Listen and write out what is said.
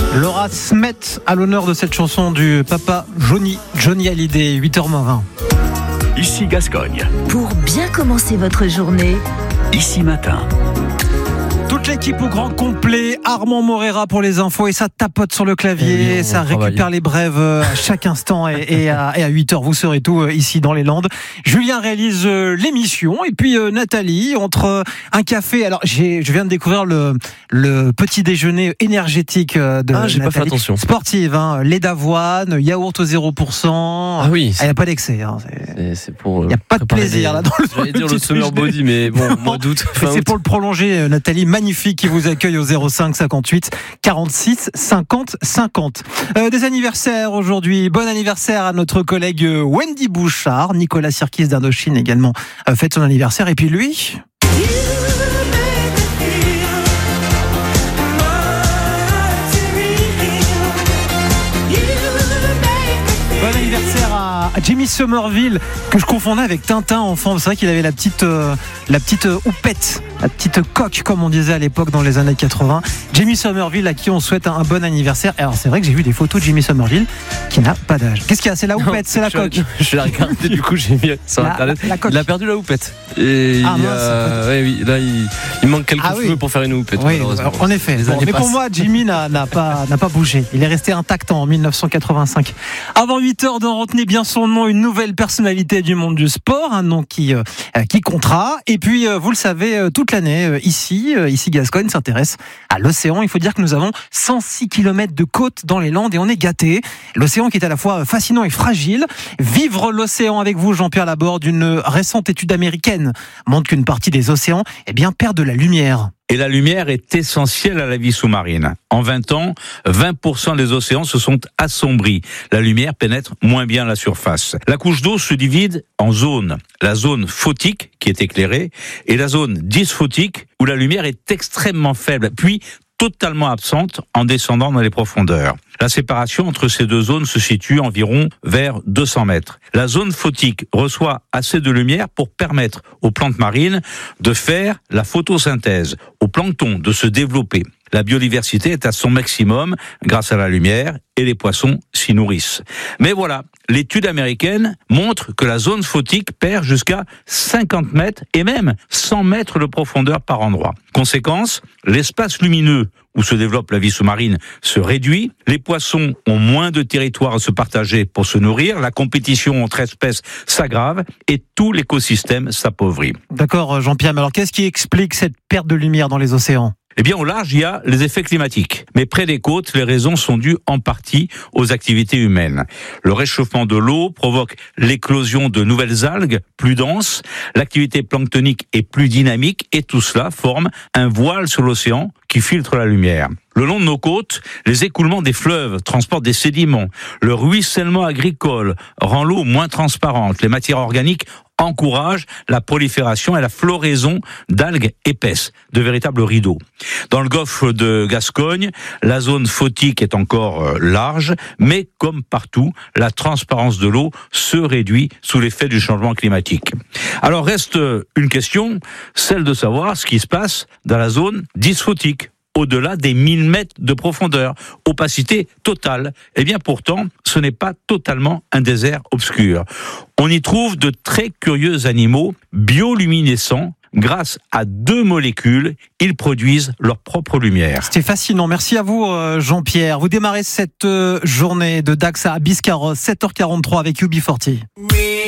Laura Smet à l'honneur de cette chanson du papa Johnny Hallyday, 8h20. Ici Gascogne. Pour bien commencer votre journée, Ici Matin. Toute l'équipe au grand complet, Armand Morera pour les infos et ça tapote sur le clavier, oui, ça récupère les brèves à chaque instant et à 8h vous serez tout ici dans les Landes. Julien réalise l'émission et puis Nathalie entre un café. Alors je viens de découvrir le petit déjeuner énergétique de j'ai Nathalie. pas fait attention. Sportive, lait d'avoine, yaourt au 0%. Ah oui, Il n'y a pas d'excès. c'est pour. Il n'y a pas de plaisir là dans le J'allais dire le petit summer déjeuner. body, mais bon, mois d'août. Mais c'est pour le prolonger, Nathalie, magnifique, qui vous accueille au 05 58 46 50 50. Des anniversaires aujourd'hui. Bon anniversaire à notre collègue Wendy Bouchard. Nicolas Sirkis d'Indochine également fête son anniversaire. Et puis lui... Bon anniversaire à Jimmy Somerville, que je confondais avec Tintin enfant. C'est vrai qu'il avait la petite houppette, la petite coque, comme on disait à l'époque dans les années 80. Jimmy Somerville, à qui on souhaite un bon anniversaire. Alors c'est vrai que j'ai vu des photos de Jimmy Somerville qui n'a pas d'âge. Qu'est-ce qu'il y a? C'est la houppette, c'est la coque. Je l'ai regardé, du coup, j'ai mis sur internet. La coque. Il a perdu la houppette. Et oui, là, il manque quelques cheveux pour faire une houppette. Oui, malheureusement. en effet. Les Bon, années mais pour passent. moi, Jimmy n'a pas bougé. Il est resté intact en 1985. Avant 8h, retenez bien son nom, une nouvelle personnalité du monde du sport, un nom qui comptera. Et puis, vous le savez, toute l'année, ici Gascogne s'intéresse à l'océan. Il faut dire que nous avons 106 km de côte dans les Landes et on est gâtés. L'océan qui est à la fois fascinant et fragile. Vivre l'océan avec vous, Jean-Pierre Laborde, une récente étude américaine montre qu'une partie des océans perd de la lumière. Et la lumière est essentielle à la vie sous-marine. En 20 ans, 20% des océans se sont assombris. La lumière pénètre moins bien la surface. La couche d'eau se divise en zones. La zone photique, qui est éclairée, et la zone dysphotique, où la lumière est extrêmement faible, puis totalement absente en descendant dans les profondeurs. La séparation entre ces deux zones se situe environ vers 200 mètres. La zone photique reçoit assez de lumière pour permettre aux plantes marines de faire la photosynthèse, au plancton de se développer. La biodiversité est à son maximum grâce à la lumière et les poissons s'y nourrissent. Mais voilà, l'étude américaine montre que la zone photique perd jusqu'à 50 mètres et même 100 mètres de profondeur par endroit. Conséquence, l'espace lumineux où se développe la vie sous-marine se réduit, les poissons ont moins de territoire à se partager pour se nourrir, la compétition entre espèces s'aggrave et tout l'écosystème s'appauvrit. D'accord, Jean-Pierre, mais alors qu'est-ce qui explique cette perte de lumière dans les océans ? Eh bien, au large, il y a les effets climatiques. Mais près des côtes, les raisons sont dues en partie aux activités humaines. Le réchauffement de l'eau provoque l'éclosion de nouvelles algues plus denses, l'activité planctonique est plus dynamique et tout cela forme un voile sur l'océan qui filtre la lumière. Le long de nos côtes, les écoulements des fleuves transportent des sédiments. Le ruissellement agricole rend l'eau moins transparente. Les matières organiques encouragent la prolifération et la floraison d'algues épaisses, de véritables rideaux. Dans le golfe de Gascogne, la zone photique est encore large, mais comme partout, la transparence de l'eau se réduit sous l'effet du changement climatique. Alors reste une question, celle de savoir ce qui se passe dans la zone dysphotique, au-delà des 1000 mètres de profondeur, opacité totale. Eh bien pourtant, ce n'est pas totalement un désert obscur. On y trouve de très curieux animaux bioluminescents. Grâce à 2 molécules, ils produisent leur propre lumière. C'était fascinant. Merci à vous, Jean-Pierre. Vous démarrez cette journée de Dax à Biscarrosse, 7h43 avec UB40.